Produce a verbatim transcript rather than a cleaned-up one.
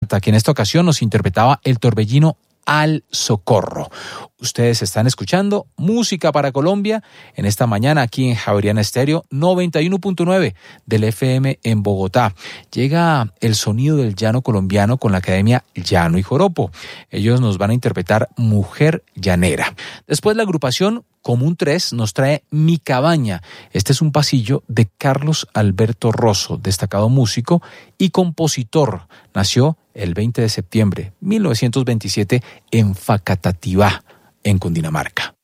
Vallarta, que en esta ocasión nos interpretaba el torbellino Al Socorro. Ustedes están escuchando Música para Colombia en esta mañana aquí en Javeriana Estéreo noventa y uno punto nueve del F M en Bogotá. Llega el sonido del llano colombiano con la Academia Llano y Joropo. Ellos nos van a interpretar Mujer Llanera. Después la agrupación Común tres nos trae Mi Cabaña. Este es un pasillo de Carlos Alberto Rosso, destacado músico y compositor. Nació el veinte de septiembre de mil novecientos veintisiete en Facatativá, en Cundinamarca.